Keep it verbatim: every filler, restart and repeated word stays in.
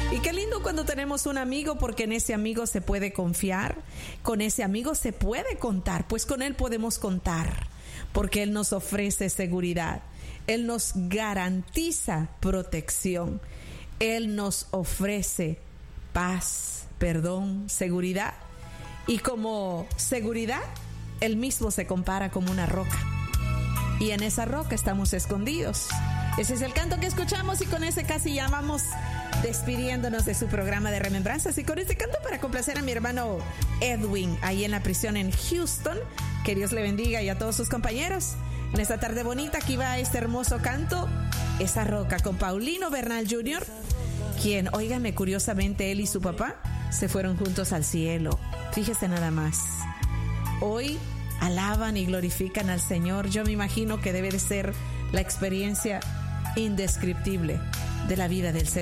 Y qué lindo cuando tenemos un amigo, porque en ese amigo se puede confiar, con ese amigo se puede contar, pues con él podemos contar, porque él nos ofrece seguridad, él nos garantiza protección, él nos ofrece paz, perdón, seguridad. Y como seguridad, él mismo se compara como una roca. Y en esa roca estamos escondidos. Ese es el canto que escuchamos, y con ese casi ya vamos despidiéndonos de su programa de remembranzas. Y con este canto para complacer a mi hermano Edwin, ahí en la prisión en Houston. Que Dios le bendiga, y a todos sus compañeros. En esta tarde bonita, aquí va este hermoso canto, Esa Roca, con Paulino Bernal junior, quien, óigame, curiosamente, él y su papá se fueron juntos al cielo. Fíjese nada más. Hoy alaban y glorifican al Señor. Yo me imagino que debe de ser la experiencia indescriptible de la vida del ser